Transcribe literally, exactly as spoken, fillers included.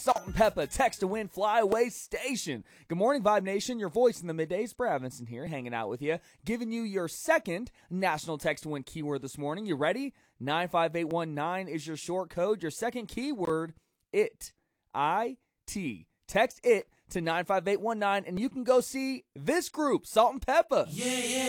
Salt and Pepper, text to win flyaway station. Good morning, Vibe Nation. Your voice in the middays. Brad Vincent here, hanging out with you, giving you your second national text to win keyword this morning. You ready? nine five eight one nine is your short code. Your second keyword, it. I T. Text it to nine five eight one nine, and you can go see this group, Salt and Pepper. Yeah, yeah.